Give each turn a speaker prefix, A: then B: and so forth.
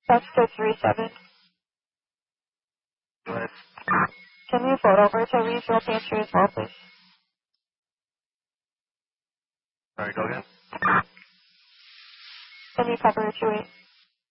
A: That's 237.
B: Go ahead.
A: Can you float over to refuel pantry as well, please?
B: Sorry, go again.
A: Can you cover 28?